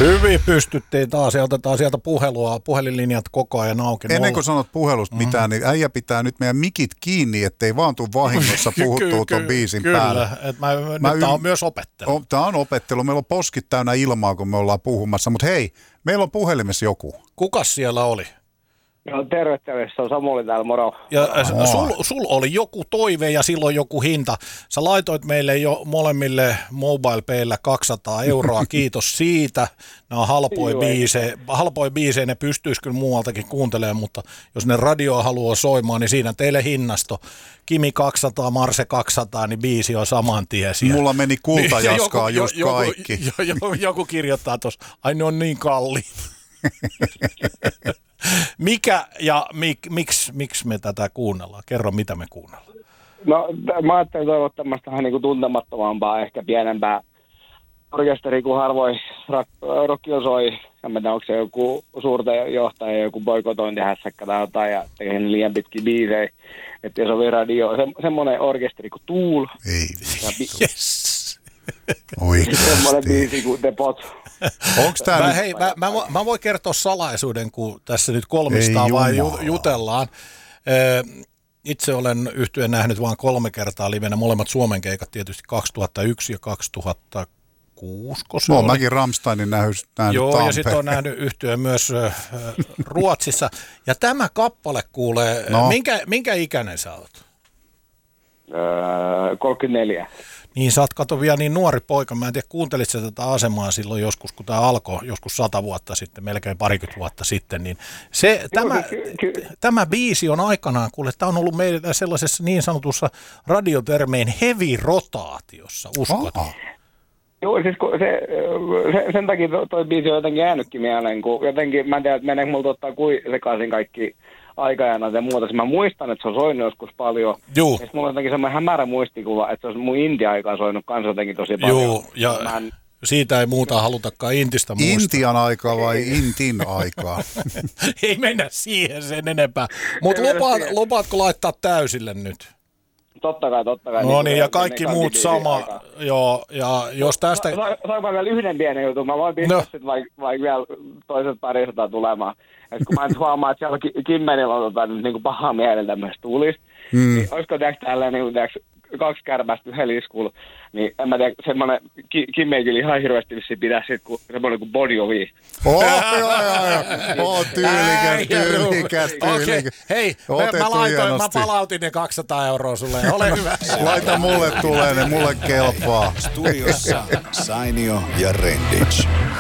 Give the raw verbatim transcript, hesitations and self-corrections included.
Hyvin pystyttiin taas ja otetaan sieltä puhelua, puhelinlinjat koko ajan auki. Ennen kuin sanot puhelusta mm-hmm. mitään, niin äijä pitää nyt meidän mikit kiinni, ettei vaan tule vahingossa puhuttua tuon biisin kyllä, päälle. Kyllä, mä, mä nyt tämä on myös opettelu. On, tämä on opettelu. Meillä on poskit täynnä ilmaa, kun me ollaan puhumassa, mutta hei, meillä on puhelimessa joku. Kukas siellä oli? No terve, terve. Se on Samuli täällä, moro. Ja sul, sul oli joku toive ja silloin joku hinta. Sä laitoit meille jo molemmille MobilePayllä kaksisataa euroa, kiitos siitä. Nämä on halpoja biisejä, halpoja biisejä, ne pystyisi kyllä muualtakin kuuntelemaan, mutta jos ne radioa haluaa soimaan, niin siinä teille hinnasto. Kimi kaksisataa, Marse kaksisataa, niin biisi on saman tien siellä. Mulla meni kultajaskaa niin, just joku, kaikki. Joku, joku, joku kirjoittaa tuossa, ai ne on niin kalliit. Mikä ja mik, miksi, miksi me tätä kuunnellaan? Kerro, mitä me kuunnellaan. No, mä ajattelin toivoa tämmöistä vähän niin kuin tuntemattomampaa, ehkä pienempää orkesteri, kun harvoin rockilla soi. En tiedä, onko se joku suurten johtaja, joku boikotointihässäkkä tai jotain, ja tekee liian pitkiä biisejä. Että jos on vielä radio, se, semmoinen orkesteri kuin Tool. Ei, bi- yes. Oikeasti. Semmoinen biisi kuin The Pot. Onks tää mä, nyt... hei, mä, mä, mä voin kertoa salaisuuden, kun tässä nyt kolmistaan vaan ju, jutellaan. Itse olen yhtyeen nähnyt vain kolme kertaa livenä, molemmat Suomen keikat tietysti kaksituhattayksi ja kaksituhattakuusi. No, oli. Mäkin Rammsteinin nähnyt Tampereen. Joo, ja sitten on nähnyt yhtyeen myös äh, Ruotsissa. Ja tämä kappale kuulee, no. minkä, minkä ikäinen sä oot? Öö, kolmekymmentäneljä. Niin sä oot kato vielä niin nuori poika. Mä en tiedä, kuuntelit sä tätä asemaa silloin joskus, kun tämä alkoi, joskus sata vuotta sitten, melkein parikymmentä vuotta sitten. Niin se, Joo, tämä, ky- ky- tämä biisi on aikanaan, kuule, tämä on ollut meillä sellaisessa niin sanotussa radiotermein heavy-rotaatiossa, uskot? Oh. Joo, siis se, se, sen takia toi, toi biisi on jotenkin jäänytkin mieleen, kun jotenkin, mä en tiedä, että meneekö multa ottaa kuin sekaisin kaikki aikajanat ja muuta. Mä muistan, että se on soinut joskus paljon. Juu. Ja mulla on jotenkin semmoinen hämärä muistikuva, että se on mun Intia-aikaan soinut kans jotenkin tosi paljon. Joo, ja en... siitä ei muuta halutakaan Intistä muistaa. Intian aikaa vai Intin aikaa? Ei mennä siihen sen enempää. Mutta lupaat, lupaatko laittaa täysille nyt? Totta kai, totta kai. No niin, ja kaikki muut sama. Joo, ja jos tästä... Sa- Saanko vielä yhden pienen jutun? Mä voin pistää no. sitten vaikka vaik vielä toiset parisataa tulemaan. Et kun mä nyt huomaan, että siellä ki- Kimmenillä on tota, nyt niinku pahaa mielellä tämmöistä tulista, mm. niin olisiko tiiäks tälleen niinku tiiäks kaksi kärpästä yhden liskulla, niin en mä tiedä, semmoinen ki- Kimme kyllä ihan hirveästi vissiin pitää sit ku, semmoinen kuin body ovi. Oh, joo, joo, joo. Oh, tyylikäs, tyylikäs, tyylikäs. Okei, hei, mä, mä, laitoin, mä palautin ne kaksisataa euroa sulle, ole hyvä. Laita mulle tulee, ne mulle kelpaa. Studiossa Sainio ja Renditch.